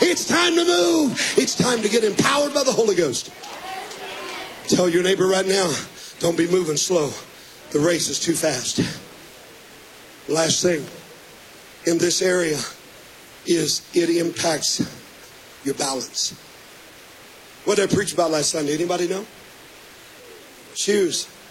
It's time to move. It's time to get empowered by the Holy Ghost. Tell your neighbor right now, don't be moving slow. The race is too fast. Last thing in this area is it impacts your balance. What did I preach about last Sunday? Anybody know? Shoes.